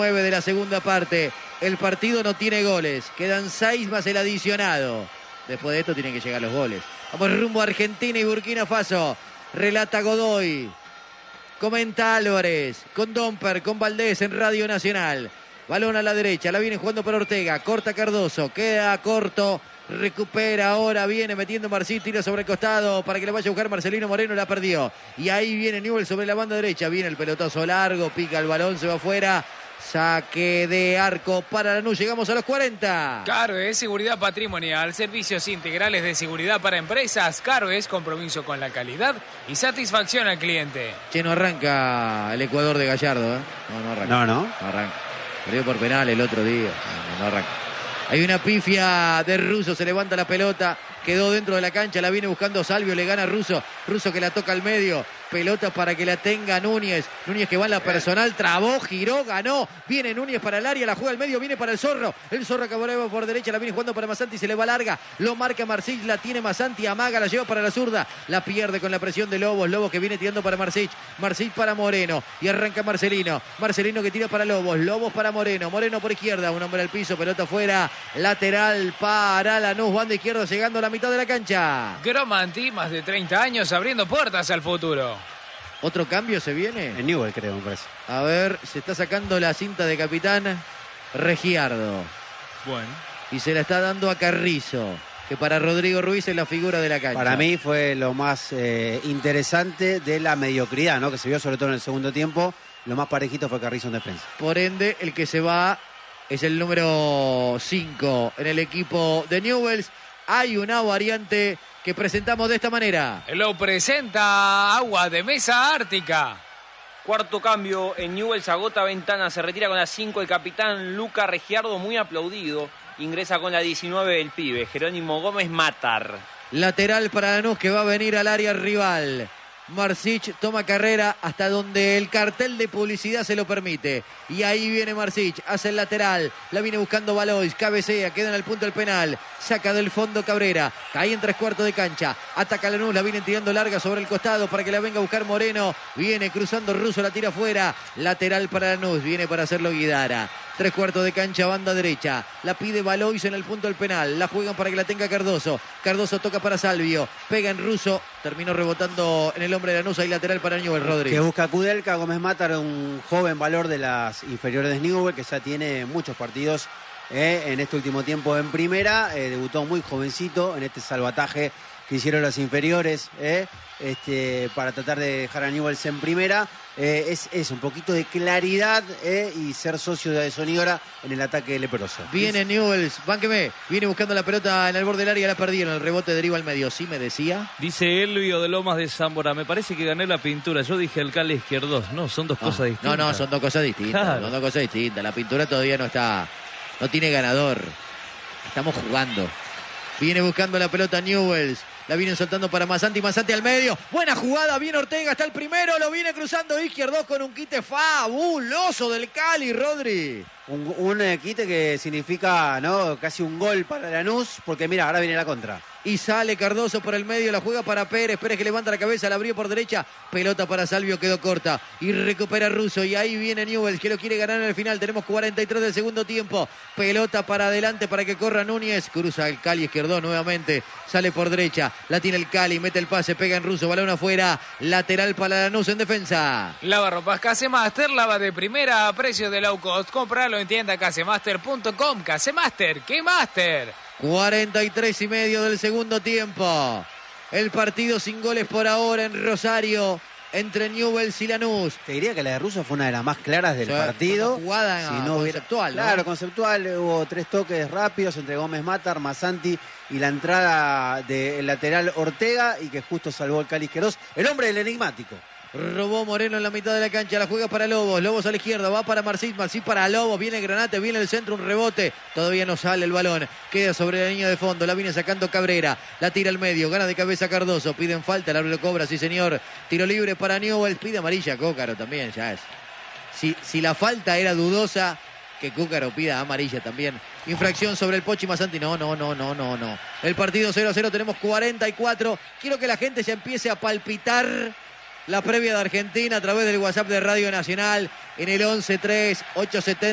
49 de la segunda parte. El partido no tiene goles. Quedan 6 más el adicionado. Después de esto tienen que llegar los goles. Vamos rumbo a Argentina y Burkina Faso. Relata Godoy. Comenta Álvarez. Con Domper, con Valdés en Radio Nacional. Balón a la derecha. La viene jugando por Ortega. Corta Cardoso. Queda corto. Recupera ahora, viene metiendo Marcit, tira sobre el costado para que le vaya a buscar Marcelino Moreno, la perdió. Y ahí viene Newell's sobre la banda derecha, viene el pelotazo largo, pica el balón, se va afuera. Saque de arco para Lanús, llegamos a los 40. Caroes, seguridad patrimonial, servicios integrales de seguridad para empresas. Caroes, compromiso con la calidad y satisfacción al cliente. Che, no arranca el Ecuador de Gallardo, ¿eh? No arranca. No arranca. Perdió por penal el otro día, no arranca. Hay una pifia de Russo, se levanta la pelota, quedó dentro de la cancha, la viene buscando Salvio, le gana Russo que la toca al medio, pelota para que la tenga Núñez que va en la personal, trabó, giró, ganó, viene Núñez para el área, la juega al medio, viene para el Zorro acabó por derecha, la viene jugando para Masanti, se le va larga, lo marca Marsic, la tiene Masanti, amaga, la lleva para la zurda, la pierde con la presión de Lobos que viene tirando para Marsic para Moreno, y arranca Marcelino que tira para Lobos para Moreno por izquierda, un hombre al piso, pelota afuera, lateral para Lanús, banda izquierda llegando a la mitad de la cancha. Gromanti, más de 30 años abriendo puertas al futuro. ¿Otro cambio se viene? En Newell, creo, me parece. A ver, se está sacando la cinta de capitán Regiardo. Bueno. Y se la está dando a Carrizo, que para Rodrigo Ruiz es la figura de la cancha. Para mí fue lo más interesante de la mediocridad, ¿no? Que se vio sobre todo en el segundo tiempo. Lo más parejito fue Carrizo en defensa. Por ende, el que se va es el número 5 en el equipo de Newell's. Hay una variante que presentamos de esta manera. Lo presenta Agua de Mesa Ártica. Cuarto cambio en Newell's, agota ventana, se retira con la 5 el capitán Luca Regiardo, muy aplaudido. Ingresa con la 19 el pibe, Jerónimo Gómez Matar. Lateral para Lanús que va a venir al área rival. Marsic toma carrera hasta donde el cartel de publicidad se lo permite. Y ahí viene Marsic, hace el lateral. La viene buscando Valois, cabecea, queda en el punto del penal. Saca del fondo Cabrera, cae en 3/4 de cancha. Ataca Lanús, la viene tirando larga sobre el costado para que la venga a buscar Moreno. Viene cruzando Russo, la tira afuera. Lateral para Lanús, viene para hacerlo Guidara. 3/4 de cancha, banda derecha. La pide Valois en el punto del penal. La juegan para que la tenga Cardoso. Cardoso toca para Salvio. Pega en Russo. Terminó rebotando en el hombre de Lanús. Hay lateral para Newell, Rodríguez. Que busca Kudelka, Gómez Matar, un joven valor de las inferiores de Newell, que ya tiene muchos partidos en este último tiempo en primera. Debutó muy jovencito en este salvataje que hicieron las inferiores para tratar de dejar a Newell's en primera. Es un poquito de claridad y ser socio de Sonigora en el ataque leproso. Viene Newell's, bánqueme, viene buscando la pelota en el borde del área, la perdieron, el rebote deriva al medio, ¿sí me decía? Dice Elvio de Lomas de Zambora, me parece que gané la pintura, yo dije alcalde izquierdos, no, son dos cosas distintas. No, son dos cosas distintas, claro. Son dos cosas distintas, la pintura todavía no tiene ganador, estamos jugando. Viene buscando la pelota Newell's. La vienen soltando para Masanti al medio. Buena jugada, viene Ortega, está el primero. Lo viene cruzando izquierdo con un quite fabuloso del Cali, Rodri. Un quite que significa, ¿no?, casi un gol para Lanús, porque mira, ahora viene la contra. Y sale Cardoso por el medio, la juega para Pérez que levanta la cabeza, la abrió por derecha, pelota para Salvio, quedó corta y recupera Russo, y ahí viene Newell's que lo quiere ganar en el final. Tenemos 43 del segundo tiempo, pelota para adelante para que corra Núñez, cruza el Cali izquierdo nuevamente, sale por derecha, la tiene el Cali, mete el pase, pega en Russo, balón afuera, lateral para Lanús en defensa. Lavarropas Casemaster, lava de primera a precio de low cost, compralo en tienda casemaster.com. Casemaster, ¿qué master? 43 y medio del segundo tiempo. El partido sin goles por ahora en Rosario entre Newell's y Lanús. Te diría que la de Russo fue una de las más claras del partido. Jugada conceptual, ¿no? Claro, conceptual. Hubo 3 toques rápidos entre Gómez Matar, Masanti y la entrada del lateral Ortega, y que justo salvó el Cali Queiroz, el hombre del enigmático. Robó Moreno en la mitad de la cancha, la juega para Lobos a la izquierda, va para Marcit para Lobos, viene Granate, viene el centro, un rebote, todavía no sale el balón, queda sobre la línea de fondo, la viene sacando Cabrera, la tira al medio, gana de cabeza Cardoso, piden falta, el árbitro lo cobra, sí señor, tiro libre para Newell's, pide amarilla Cócaro también, ya es. Si la falta era dudosa, que Cúcaro pida amarilla también. Infracción sobre el Pochi Masanti. No. El partido 0-0, tenemos 44. Quiero que la gente se empiece a palpitar la previa de Argentina a través del WhatsApp de Radio Nacional en el 11-3-870.